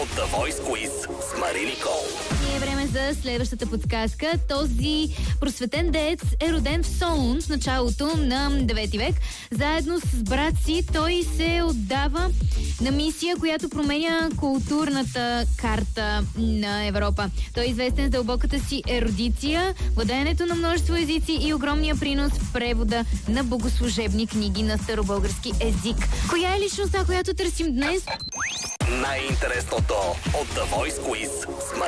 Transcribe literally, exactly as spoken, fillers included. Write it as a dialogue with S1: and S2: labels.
S1: от The Voice Quiz с Мари Никол.
S2: Ние е време за следващата подсказка. Този просветен деец е роден в Солун в началото на девети век. Заедно с брат си той се отдава на мисия, която променя културната карта на Европа. Той е известен с дълбоката си ерудиция, владеенето на множество езици и огромния принос в превода на богослужебни книги на старобългарски език. Коя е личността, която търсим днес?
S1: Най-интересното от The Voice Quiz с Мари